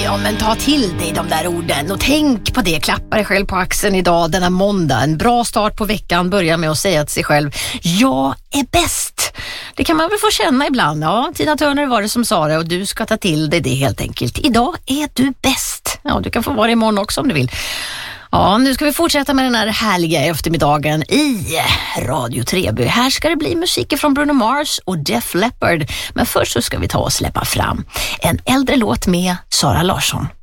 Ja, men ta till dig de där orden och tänk på det. Klappa dig själv på axeln idag, denna måndag. En bra start på veckan. Börja med att säga till sig själv: jag är bäst. Det kan man väl få känna ibland. Ja, Tina Turner var det som sa det och du ska ta till dig det helt enkelt. Idag är du bäst. Ja, du kan få vara imorgon också om du vill. Ja, nu ska vi fortsätta med den här härliga eftermiddagen i Radio Treby. Här ska det bli musik från Bruno Mars och Def Leppard. Men först så ska vi ta och släppa fram en äldre låt med Sara Larsson.